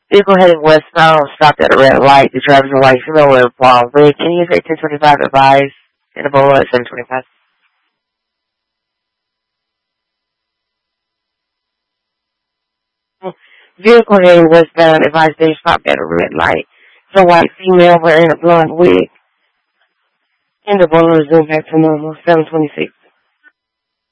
Vehicle heading westbound, stopped at a red light. The driver's a white female with blonde wig. Can you say 1025 advise? In the Ebola at 725. Vehicle heading westbound, advised they stopped at a red light. It's a white female wearing a blonde wig. In the Ebola resumed back to normal, 726.